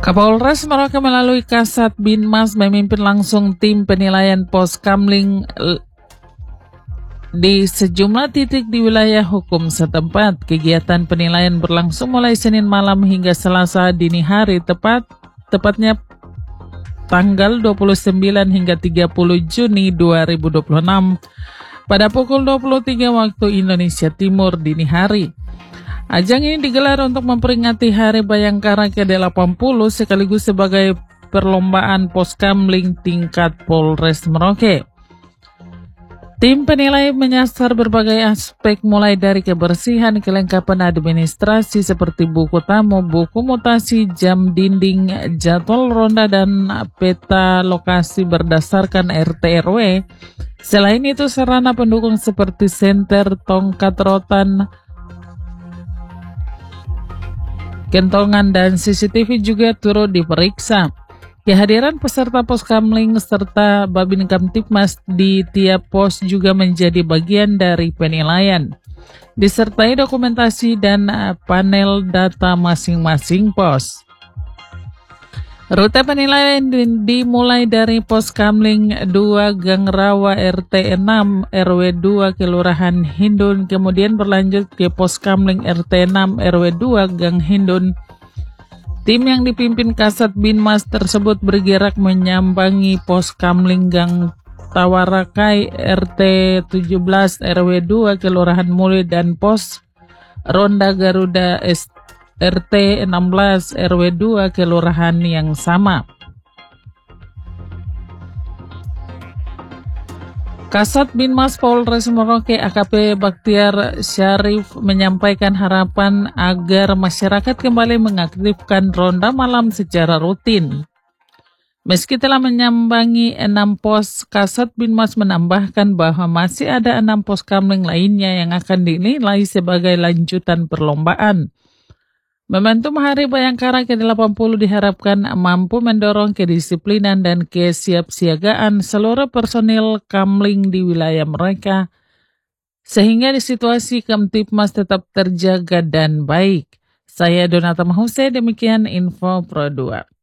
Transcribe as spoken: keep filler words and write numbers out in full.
Kapolres Merauke melalui Kasat Binmas memimpin langsung tim penilaian pos kamling di sejumlah titik di wilayah hukum setempat. Kegiatan penilaian berlangsung mulai Senin malam hingga Selasa dini hari, tepat tepatnya tanggal dua puluh sembilan hingga tiga puluh Juni dua ribu dua puluh enam pada pukul dua puluh tiga waktu Indonesia Timur dini hari. Ajang ini digelar untuk memperingati Hari Bayangkara ke delapan puluh sekaligus sebagai perlombaan pos kamling tingkat Polres Merauke. Tim penilai menyasar berbagai aspek mulai dari kebersihan, kelengkapan administrasi seperti buku tamu, buku mutasi, jam dinding, jadwal ronda, dan peta lokasi berdasarkan R T R W. Selain itu, sarana pendukung seperti senter, tongkat rotan, kentongan, dan C C T V juga turut diperiksa. Kehadiran peserta pos kamling serta Babin Kamtibmas di tiap pos juga menjadi bagian dari penilaian, disertai dokumentasi dan panel data masing-masing pos. Rute penilaian dimulai dari pos kamling dua Gang Rawa R T enam R W dua Kelurahan Hindun, kemudian berlanjut ke pos kamling R T enam R W dua Gang Hindun. Tim yang dipimpin Kasat Binmas tersebut bergerak menyambangi pos kamling Gang Tawarakai R T tujuh belas R W dua Kelurahan Muli dan pos Ronda Garuda R T enam belas R W dua Kelurahan yang sama. Kasat Binmas Polres Merauke A K P Bakhtiar Syarif menyampaikan harapan agar masyarakat kembali mengaktifkan ronda malam secara rutin. Meski telah menyambangi enam pos, Kasat Binmas menambahkan bahwa masih ada enam pos kamling lainnya yang akan dinilai sebagai lanjutan perlombaan. Momentum Hari Bayangkara ke delapan puluh diharapkan mampu mendorong kedisiplinan dan kesiapsiagaan seluruh personil kamling di wilayah mereka, sehingga di situasi Kamtibmas tetap terjaga dan baik. Saya Donata Mahuse, demikian info Pro dua.